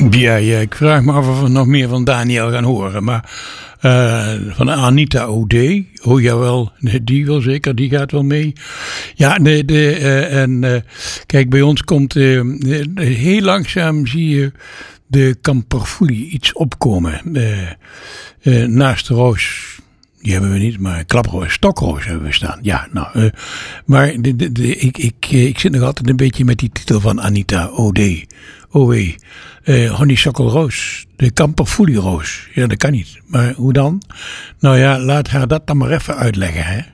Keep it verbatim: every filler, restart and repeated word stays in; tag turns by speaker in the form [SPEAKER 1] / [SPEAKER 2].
[SPEAKER 1] Ja, ja, ik vraag me af of we nog meer van Daniel gaan horen. Maar uh, van Anita O'Day, oh jawel, die wel zeker, die gaat wel mee. Ja, de, de, uh, en uh, kijk, bij ons komt uh, heel langzaam zie je de kamperfoelie iets opkomen. Uh, uh, naast de roos. Die hebben we niet, maar klaproos, stokroos hebben we staan. Ja, nou, uh, maar de, de, de, ik, ik, ik zit nog altijd een beetje met die titel van Anita O'Day. O W. Uh, honeysuckleroos. De kamperfoelieroos. Ja, dat kan niet. Maar hoe dan? Nou ja, laat haar dat dan maar even uitleggen, hè.